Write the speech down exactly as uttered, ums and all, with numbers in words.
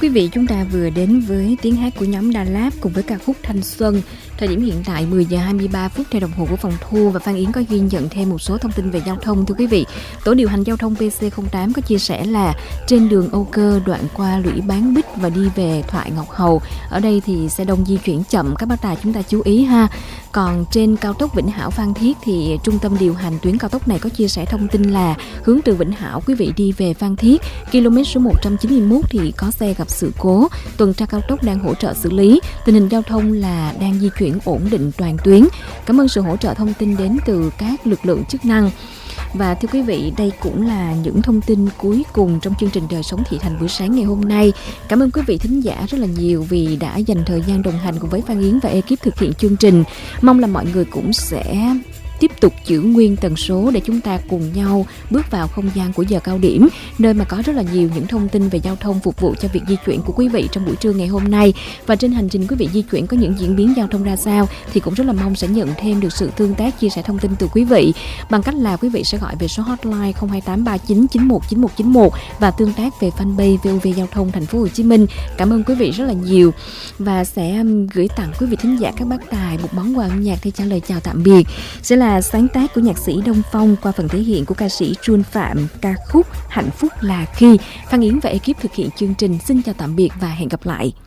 quý vị, chúng ta vừa đến với tiếng hát của nhóm Đà Lạt cùng với ca khúc Thanh Xuân. Thời điểm hiện tại mười giờ hai mươi ba phút theo đồng hồ của phòng thu, và Phan Yến có ghi nhận thêm một số thông tin về giao thông. Thưa quý vị, Tổ điều hành giao thông pê xê không tám có chia sẻ là trên đường Âu Cơ đoạn qua Lũy Bán Bích và đi về Thoại Ngọc Hầu, ở đây thì xe đông di chuyển chậm, các bác tài chúng ta chú ý ha. Còn trên cao tốc Vĩnh Hảo Phan Thiết thì trung tâm điều hành tuyến cao tốc này có chia sẻ thông tin là hướng từ Vĩnh Hảo quý vị đi về Phan Thiết, km số một trăm chín mươi mốt thì có xe gặp sự cố, tuần tra cao tốc đang hỗ trợ xử lý, tình hình giao thông là đang di chuyển ổn định toàn tuyến. Cảm ơn sự hỗ trợ thông tin đến từ các lực lượng chức năng. Và thưa quý vị, đây cũng là những thông tin cuối cùng trong chương trình Đời Sống Thị Thành buổi sáng ngày hôm nay. Cảm ơn quý vị thính giả rất là nhiều vì đã dành thời gian đồng hành cùng với Phan Yến và ekip thực hiện chương trình. Mong là mọi người cũng sẽ tiếp tục giữ nguyên tần số để chúng ta cùng nhau bước vào không gian của giờ cao điểm, nơi mà có rất là nhiều những thông tin về giao thông phục vụ cho việc di chuyển của quý vị trong buổi trưa ngày hôm nay. Và trên hành trình quý vị di chuyển có những diễn biến giao thông ra sao thì cũng rất là mong sẽ nhận thêm được sự tương tác, chia sẻ thông tin từ quý vị bằng cách là quý vị sẽ gọi về số hotline không hai tám ba chín chín một chín một chín một và tương tác về fanpage vê o vê Giao thông Thành phố Hồ Chí Minh. Cảm ơn quý vị rất là nhiều và sẽ gửi tặng quý vị thính giả các bác tài một món quà âm nhạc thay cho lời chào tạm biệt, sẽ là sáng tác của nhạc sĩ Đông Phong qua phần thể hiện của ca sĩ Chuân Phạm, ca khúc Hạnh Phúc Là Khi. Phan Yến và ekip thực hiện chương trình xin chào tạm biệt và hẹn gặp lại.